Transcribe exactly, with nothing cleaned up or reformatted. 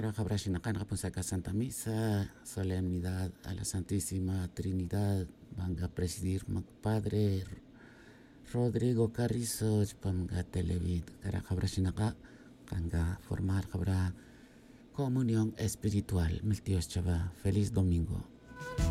Cara Jabrashinakan Rapunsaca Santa Misa, solemnidad a la Santísima Trinidad, van a presidir Padre Rodrigo Carrizo, Pamga Televid, Cara Jabrashinaca, Kanga formar Jabra comunión espiritual. Mil tíos Chava, feliz domingo.